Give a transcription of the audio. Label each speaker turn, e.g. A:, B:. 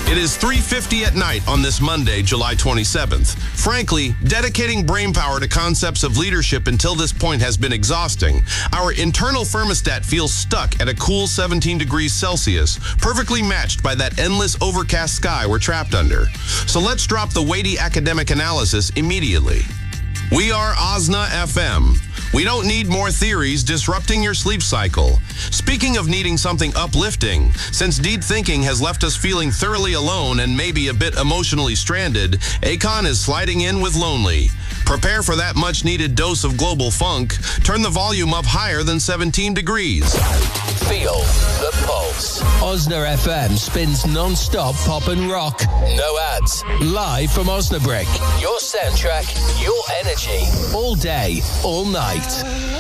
A: It is 3:50 at night on this Monday, July 27th. Frankly, dedicating brainpower to concepts of leadership until this point has been exhausting. Our internal thermostat feels stuck at a cool 17 degrees Celsius, perfectly matched by that endless overcast sky we're trapped under. So let's drop the weighty academic analysis immediately. We are OSNA FM. We don't need more theories disrupting your sleep cycle. Speaking of needing something uplifting, since deep thinking has left us feeling thoroughly alone and maybe a bit emotionally stranded, Akon is sliding in with Lonely. Prepare for that much-needed dose of global funk. Turn the volume up higher than 17 degrees.
B: Feel the pulse. OSNA FM spins non-stop pop and rock. No ads. Live from Osnabrück. Your soundtrack, your energy. All day, all night.